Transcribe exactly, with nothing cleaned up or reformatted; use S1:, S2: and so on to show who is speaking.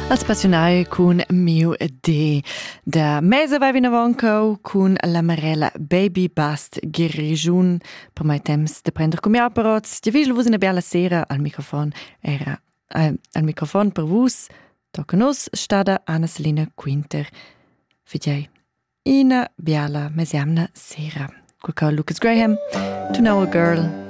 S1: Als passionai cun miu D. Da mesa vai vina vonco cun la Marella Baby Bast Grigiun. Per mai temps de prender cum ja parots. Di visl vus una bella sera al microfon era eh, al microfon per vus. Tocca nos stada Anna Selina Quinter. Fidjei. Ina biala mesiamna sera. Qualcosa Lucas Graham. To know a girl.